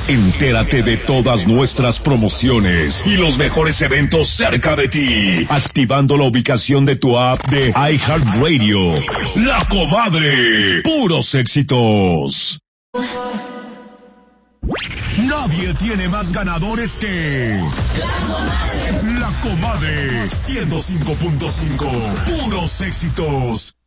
Entérate de todas nuestras promociones y los mejores eventos cerca de ti, activando la ubicación de tu app de iHeartRadio. La Comadre, puros éxitos. Nadie tiene más ganadores que La Comadre 105.5, puros éxitos.